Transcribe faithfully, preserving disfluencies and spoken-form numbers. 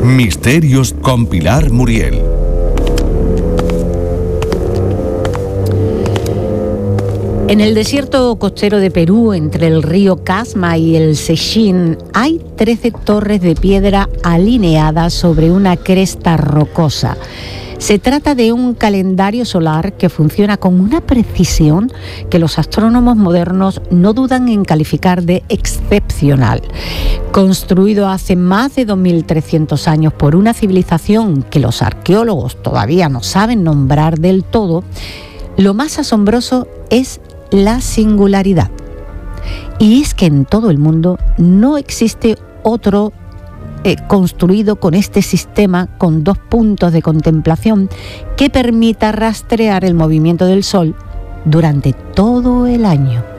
Misterios con Pilar Muriel. En el desierto costero de Perú, entre el río Casma y el Sechín, hay trece torres de piedra alineadas sobre una cresta rocosa. Se trata de un calendario solar que funciona con una precisión que los astrónomos modernos no dudan en calificar de excepcional. Construido hace más de dos mil trescientos años por una civilización que los arqueólogos todavía no saben nombrar del todo, lo más asombroso es la singularidad. Y es que en todo el mundo no existe otro eh, construido con este sistema con dos puntos de contemplación que permita rastrear el movimiento del Sol durante todo el año.